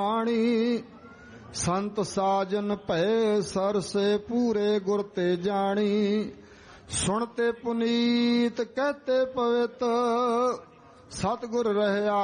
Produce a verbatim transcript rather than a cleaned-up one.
ਬਾਣੀ ਸੰਤ ਸਾਜਨ ਭੈ ਸਰਸੇ ਪੂਰੇ ਗੁਰ ਤੇ ਜਾਣੀ। ਸੁਣਤੇ ਪੁਨੀਤ ਕਹਤੇ ਪਵਿੱਤ ਸਤਿਗੁਰ ਰਹਿਆ